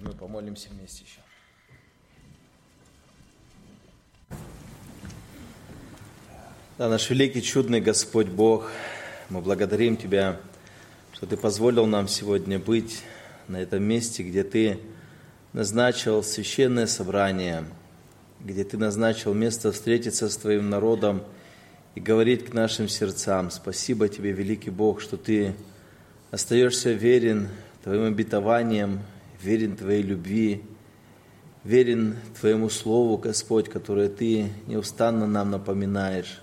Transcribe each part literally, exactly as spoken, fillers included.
Мы помолимся вместе еще. Да, наш великий, чудный Господь Бог, мы благодарим Тебя, что Ты позволил нам сегодня быть на этом месте, где Ты назначил священное собрание, где Ты назначил место встретиться с Твоим народом и говорить к нашим сердцам. Спасибо Тебе, великий Бог, что Ты остаешься верен Твоим обетованиям, верен Твоей любви, верен Твоему Слову, Господь, которое Ты неустанно нам напоминаешь.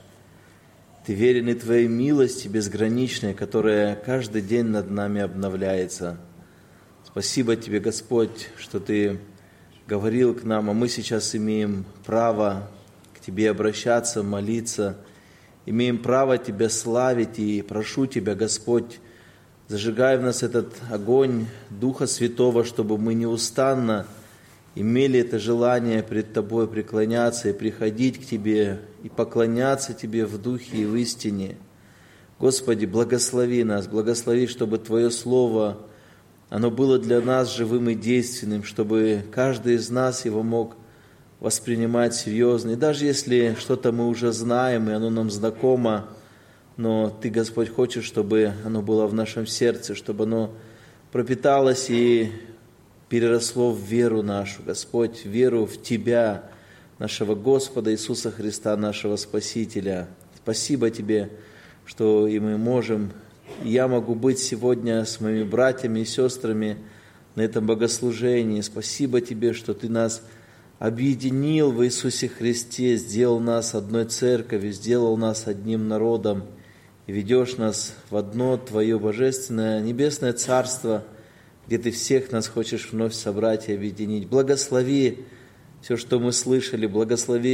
Ты верен и Твоей милости безграничной, которая каждый день над нами обновляется. Спасибо Тебе, Господь, что Ты говорил к нам, а мы сейчас имеем право к Тебе обращаться, молиться, имеем право Тебя славить, и прошу Тебя, Господь, зажигай в нас этот огонь Духа Святого, чтобы мы неустанно имели это желание пред Тобой преклоняться и приходить к Тебе, и поклоняться Тебе в Духе и в истине. Господи, благослови нас, благослови, чтобы Твое Слово, оно было для нас живым и действенным, чтобы каждый из нас его мог воспринимать серьезно. И даже если что-то мы уже знаем, и оно нам знакомо, но Ты, Господь, хочешь, чтобы оно было в нашем сердце, чтобы оно пропиталось и переросло в веру нашу, Господь, веру в Тебя, нашего Господа Иисуса Христа, нашего Спасителя. Спасибо Тебе, что и мы можем, и я могу быть сегодня с моими братьями и сестрами на этом богослужении. Спасибо Тебе, что Ты нас объединил в Иисусе Христе, сделал нас одной церковью, сделал нас одним народом, и ведешь нас в одно Твое божественное небесное царство, где Ты всех нас хочешь вновь собрать и объединить. Благослови все, что мы слышали, благослови